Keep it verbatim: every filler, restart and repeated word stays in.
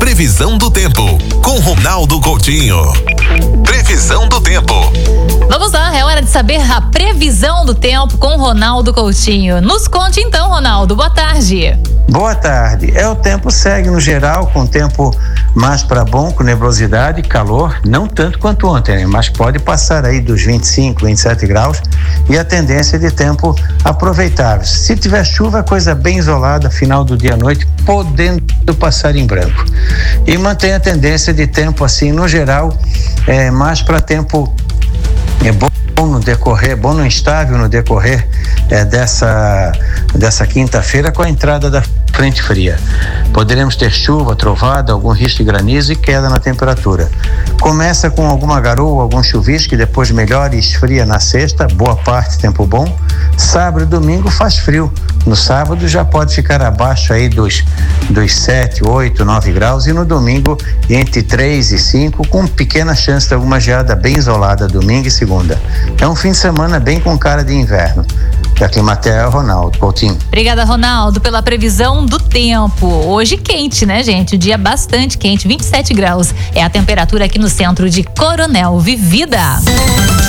Previsão do tempo com Ronaldo Coutinho. Previsão do tempo. Vamos lá, é hora de saber a previsão do tempo com Ronaldo Coutinho. Nos conte então, Ronaldo. Boa tarde. Boa tarde. É, o tempo segue no geral com tempo mais para bom, com nebulosidade, calor, não tanto quanto ontem, né? Mas pode passar aí dos vinte e cinco, vinte e sete graus e a tendência de tempo aproveitável. Se tiver chuva, coisa bem isolada, final do dia à noite, podendo passar em branco. E mantém a tendência de tempo assim, no geral, é, mais para tempo é bom no decorrer, bom no instável no decorrer é, dessa, dessa quinta-feira com a entrada da frente fria. Poderemos ter chuva, trovada, algum risco de granizo e queda na temperatura. Começa com alguma garoa, algum chuvisco, que depois melhora e esfria na sexta, boa parte tempo bom. Sábado e domingo faz frio. No sábado já pode ficar abaixo aí dos, dos sete, oito, nove graus e no domingo entre três e cinco, com pequena chance de alguma geada bem isolada domingo e segunda. É um fim de semana bem com cara de inverno. Da Climatea, Ronaldo Coutinho. Obrigada, Ronaldo, pela previsão do tempo. Hoje quente, né, gente? O dia bastante quente, vinte e sete graus. É a temperatura aqui no centro de Coronel Vivida.